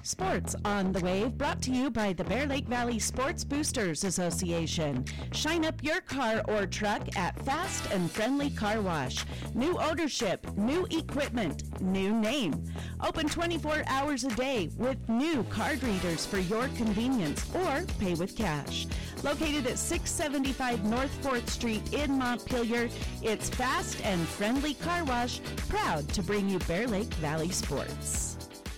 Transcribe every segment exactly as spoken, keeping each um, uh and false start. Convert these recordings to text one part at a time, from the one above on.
Sports on the Wave, brought to you by the Bear Lake Valley Sports Boosters Association. Shine up your car or truck at Fast and Friendly Car Wash. New ownership, new equipment, new name. Open twenty-four hours a day with new card readers for your convenience, or pay with cash. Located at six seventy-five North fourth Street in Montpelier, it's Fast and Friendly Car Wash, proud to bring you Bear Lake Valley Sports.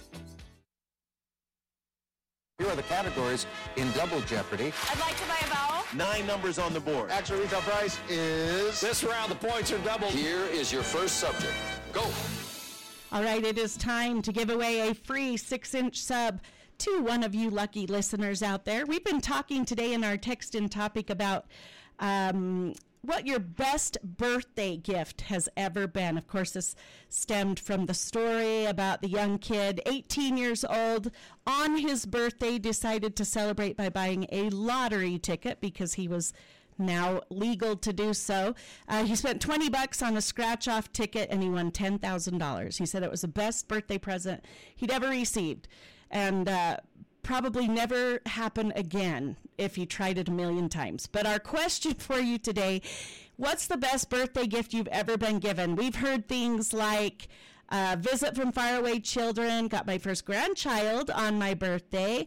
Here are the categories in Double Jeopardy. I'd like to buy a vowel. Nine numbers on the board. Actual retail price is... This round, the points are doubled. Here is your first subject. Go. All right, it is time to give away a free six-inch sub to one of you lucky listeners out there. We've been talking today in our text-in topic about um, what your best birthday gift has ever been. Of course, this stemmed from the story about the young kid, eighteen years old, on his birthday decided to celebrate by buying a lottery ticket because he was now legal to do so. Uh, he spent twenty bucks on a scratch-off ticket and he won ten thousand dollars. He said it was the best birthday present he'd ever received, and uh, probably never happen again if he tried it a million times. But our question for you today, what's the best birthday gift you've ever been given? We've heard things like uh, visit from faraway children, got my first grandchild on my birthday.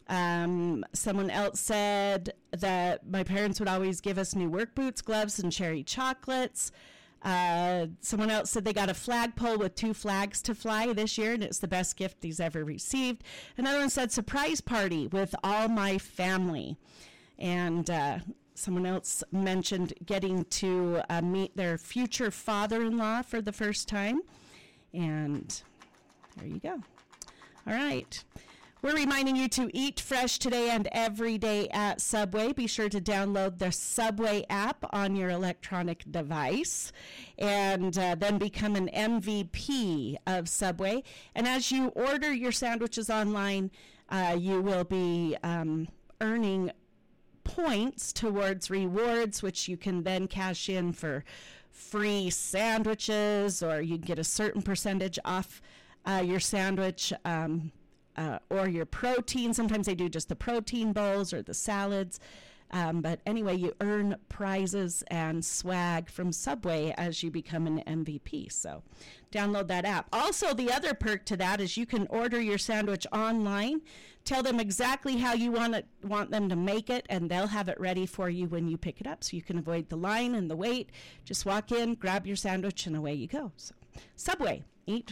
Um, someone else said that my parents would always give us new work boots, gloves, and cherry chocolates. Uh, someone else said they got a flagpole with two flags to fly this year, and it's the best gift he's ever received. Another one said surprise party with all my family. And uh, someone else mentioned getting to uh, meet their future father-in-law for the first time. And there you go. All right. We're reminding you to eat fresh today and every day at Subway. Be sure to download the Subway app on your electronic device and uh, then become an M V P of Subway. And as you order your sandwiches online, uh, you will be um, earning points towards rewards, which you can then cash in for free sandwiches, or you can get a certain percentage off uh, your sandwich. Um, Uh, or your protein. Sometimes they do just the protein bowls or the salads. Um, but anyway, you earn prizes and swag from Subway as you become an M V P. So download that app. Also, the other perk to that is you can order your sandwich online. Tell them exactly how you want it, want them to make it, and they'll have it ready for you when you pick it up. So you can avoid the line and the wait. Just walk in, grab your sandwich, and away you go. So Subway, eat